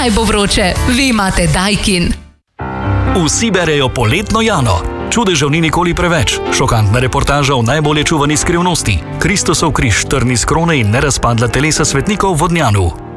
Naj bo vroče, vi imate Daikin. Vsi berejo Poletno Jano. Čudežev ni nikoli preveč. Šokantna reportaža o najbolje čuvani skrivnosti. Kristusov križ, trni s krone in nerazpadla telesa svetnikov v Vodnjanu.